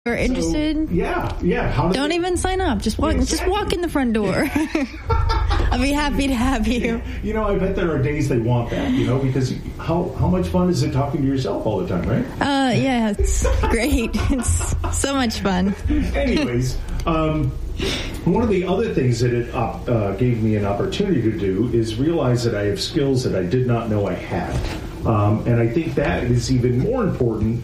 You're interested? So, yeah. Don't even sign up. Just walk. Exactly. Just walk in the front door. I'll be happy to have you. You know, I bet there are days they want that. You know, because how much fun is it talking to yourself all the time, right? Yeah, it's great. It's so much fun. Anyways, one of the other things that it gave me an opportunity to do is realize that I have skills that I did not know I had, and I think that is even more important.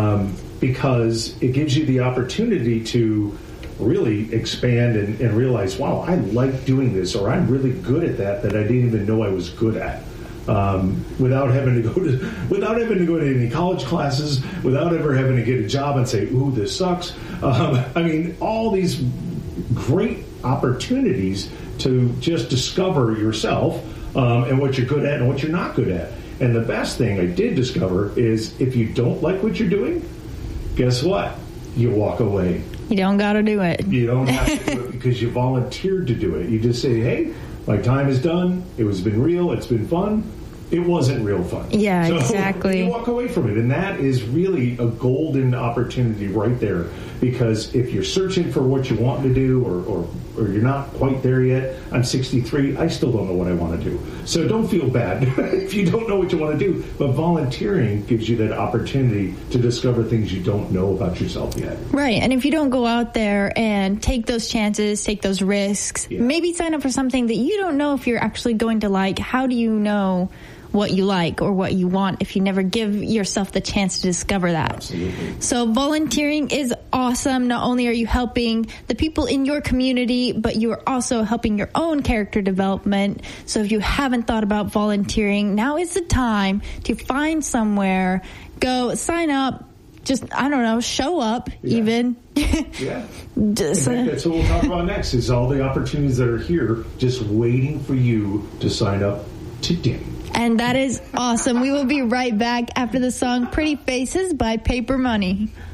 Because it gives you the opportunity to really expand and realize, wow, I like doing this, or I'm really good at that I didn't even know I was good at. Without having to go to any college classes, without ever having to get a job and say, ooh, this sucks. I mean, all these great opportunities to just discover yourself and what you're good at and what you're not good at. And the best thing I did discover is if you don't like what you're doing, guess what? You walk away. You don't got to do it. You don't have to do it because you volunteered to do it. You just say, hey, my time is done. It has been real. It's been fun. It wasn't real fun. Yeah, so exactly. You walk away from it. And that is really a golden opportunity right there. Because if you're searching for what you want to do or you're not quite there yet, I'm 63, I still don't know what I want to do. So don't feel bad if you don't know what you want to do. But volunteering gives you that opportunity to discover things you don't know about yourself yet. Right. And if you don't go out there and take those chances, take those risks, maybe sign up for something that you don't know if you're actually going to like, how do you know what you like or what you want if you never give yourself the chance to discover that? Absolutely. So volunteering is awesome. Not only are you helping the people in your community, but you are also helping your own character development. So if you haven't thought about volunteering, now is the time to find somewhere, go sign up, just, I don't know, show up even. Yeah. That's what we'll talk about next, is all the opportunities that are here just waiting for you to sign up today. And that is awesome. We will be right back after the song Pretty Faces by Paper Money.